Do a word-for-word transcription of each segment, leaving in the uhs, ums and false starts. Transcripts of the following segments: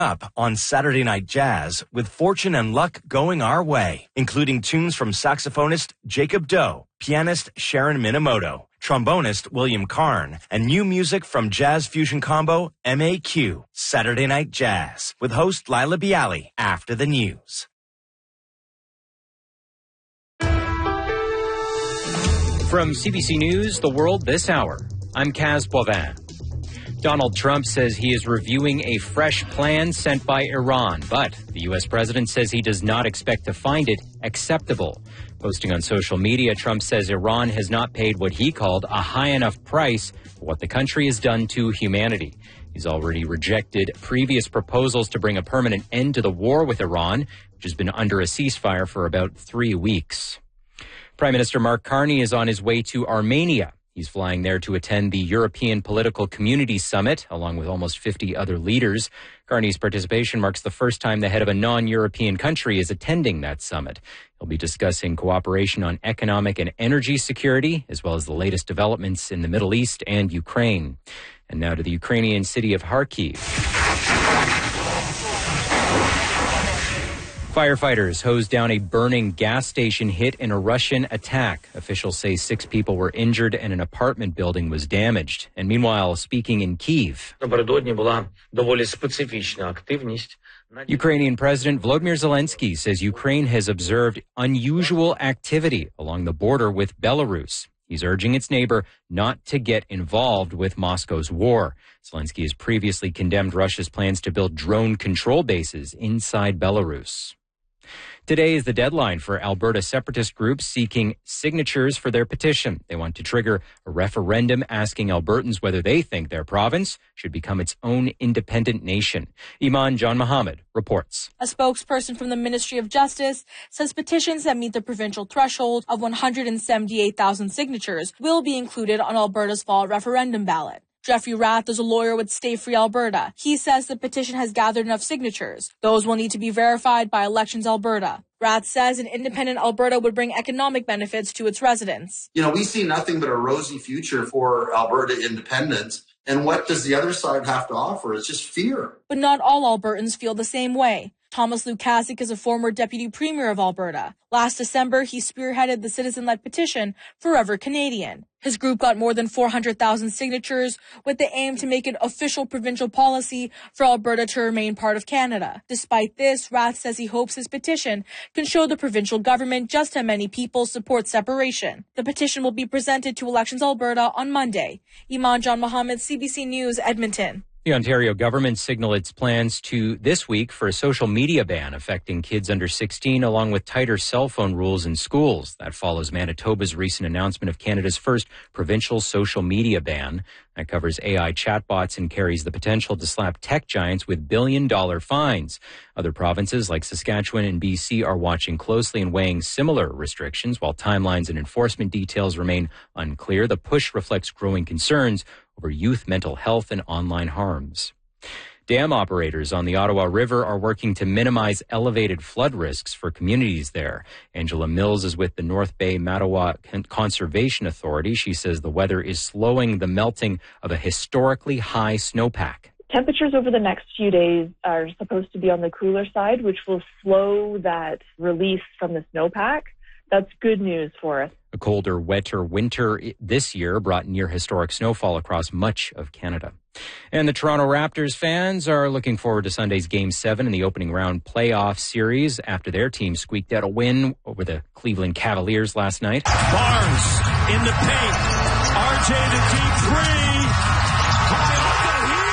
Up on Saturday Night Jazz with fortune and luck going our way, including tunes from saxophonist Jacob Doe, pianist Sharon Minamoto, trombonist William Karn, and new music from jazz fusion combo M A Q. Saturday Night Jazz with host Lila Bialy after the news. From C B C News, The World This Hour, I'm Kaz Boivin. Donald Trump says he is reviewing a fresh plan sent by Iran, but the U S president says he does not expect to find it acceptable. Posting on social media, Trump says Iran has not paid what he called a high enough price for what the country has done to humanity. He's already rejected previous proposals to bring a permanent end to the war with Iran, which has been under a ceasefire for about three weeks. Prime Minister Mark Carney is on his way to Armenia. He's flying there to attend the European Political Community Summit, along with almost fifty other leaders. Carney's participation marks the first time the head of a non-European country is attending that summit. He'll be discussing cooperation on economic and energy security, as well as the latest developments in the Middle East and Ukraine. And now to the Ukrainian city of Kharkiv. Firefighters hosed down a burning gas station hit in a Russian attack. Officials say six people were injured and an apartment building was damaged. And meanwhile, speaking in Kyiv, Ukrainian President Volodymyr Zelensky says Ukraine has observed unusual activity along the border with Belarus. He's urging its neighbor not to get involved with Moscow's war. Zelensky has previously condemned Russia's plans to build drone control bases inside Belarus. Today is the deadline for Alberta separatist groups seeking signatures for their petition. They want to trigger a referendum asking Albertans whether they think their province should become its own independent nation. Iman John Mohammed reports. A spokesperson from the Ministry of Justice says petitions that meet the provincial threshold of one hundred seventy-eight thousand signatures will be included on Alberta's fall referendum ballot. Jeffrey Rath is a lawyer with Stay Free Alberta. He says the petition has gathered enough signatures. Those will need to be verified by Elections Alberta. Rath says an independent Alberta would bring economic benefits to its residents. You know, we see nothing but a rosy future for Alberta independence. And what does the other side have to offer? It's just fear. But not all Albertans feel the same way. Thomas Lukasik is a former deputy premier of Alberta. Last December, he spearheaded the citizen-led petition Forever Canadian. His group got more than four hundred thousand signatures with the aim to make it official provincial policy for Alberta to remain part of Canada. Despite this, Rath says he hopes his petition can show the provincial government just how many people support separation. The petition will be presented to Elections Alberta on Monday. Iman John Mohammed, C B C News, Edmonton. The Ontario government signaled its plans to this week for a social media ban affecting kids under sixteen, along with tighter cell phone rules in schools. That follows Manitoba's recent announcement of Canada's first provincial social media ban. That covers A I chatbots and carries the potential to slap tech giants with billion-dollar fines. Other provinces like Saskatchewan and B C are watching closely and weighing similar restrictions, while timelines and enforcement details remain unclear. The push reflects growing concerns over youth mental health and online harms. Dam operators on the Ottawa River are working to minimize elevated flood risks for communities there. Angela Mills is with the North Bay Mattawa Conservation Authority. She says the weather is slowing the melting of a historically high snowpack. Temperatures over the next few days are supposed to be on the cooler side, which will slow that release from the snowpack. That's good news for us. A colder, wetter winter this year brought near historic snowfall across much of Canada. And the Toronto Raptors fans are looking forward to Sunday's Game seven in the opening round playoff series after their team squeaked out a win over the Cleveland Cavaliers last night. Barnes in the paint. R J the deep three. High up the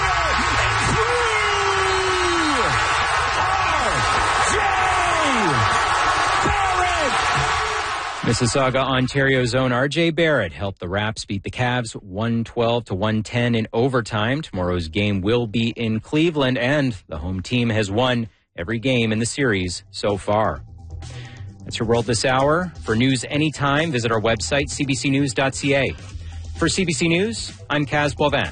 Mississauga, Ontario's own R J Barrett helped the Raps beat the Cavs one twelve to one ten in overtime. Tomorrow's game will be in Cleveland, and the home team has won every game in the series so far. That's your World This Hour. For news anytime, visit our website, c b c news dot c a. For C B C News, I'm Kaz Boivin.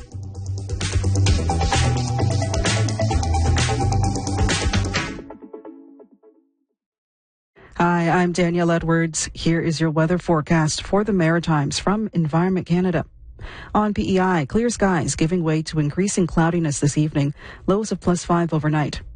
Hi, I'm Danielle Edwards. Here is your weather forecast for the Maritimes from Environment Canada. On P E I, clear skies giving way to increasing cloudiness this evening. Lows of plus five overnight.